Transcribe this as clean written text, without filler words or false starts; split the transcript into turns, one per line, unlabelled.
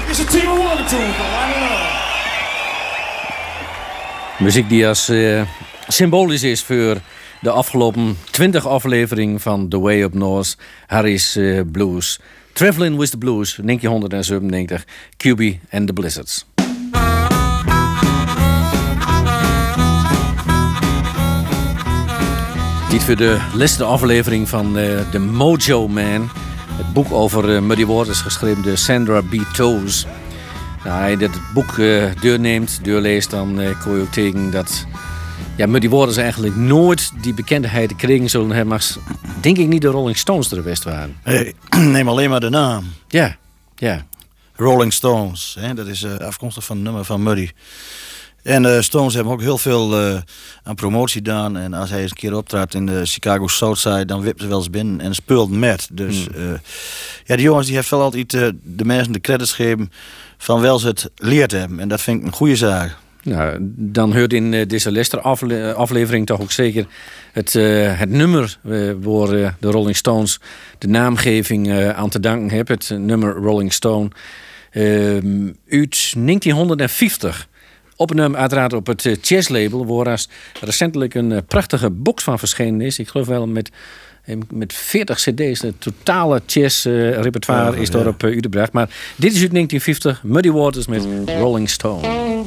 It's a team of one to I don't know.
Muziek die als symbolisch is voor de afgelopen 20 afleveringen van The Way Up North, Harry's Blues. Traveling with the Blues, 1997, QB and the Blizzards. Dit voor de laatste aflevering van The Mojo Man. Het boek over Muddy Waters, geschreven door Sandra B. Toews. Nou, als je dit boek doorleest, dan kon je ook tegen dat Muddy Waters eigenlijk nooit die bekendheid gekregen zullen hebben. Maar denk ik niet de Rolling Stones er best waren.
Hey, neem alleen maar de naam.
Ja.
Rolling Stones. Hè? Dat is afkomstig van het nummer van Muddy. En de Stones hebben ook heel veel aan promotie gedaan. En als hij eens een keer optrad in de Chicago Southside, dan wipte ze wel eens binnen en speelt met. Dus die jongens die heeft wel altijd de mensen de credits gegeven van wel ze het leerd hebben. En dat vind ik een goede zaak.
Nou, dan hoort in deze laatste aflevering toch ook zeker het nummer waar de Rolling Stones de naamgeving aan te danken hebben. Het nummer Rolling Stone uit 1950. Opgenomen uiteraard op het jazzlabel, waar recentelijk een prachtige box van verschenen is. Ik geloof wel met 40 cd's. Het totale jazzrepertoire is daarop uitgebracht. Maar dit is uit 1950, Muddy Waters met Rolling Stone.